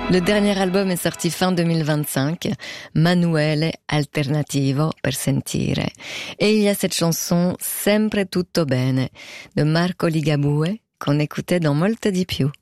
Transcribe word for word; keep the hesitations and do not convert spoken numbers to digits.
Le dernier album est sorti fin deux mille vingt-cinq, Manuele Alternativo per sentire. Et il y a cette chanson Sempre tutto bene de Marco Ligabue qu'on écoutait dans Molto di più.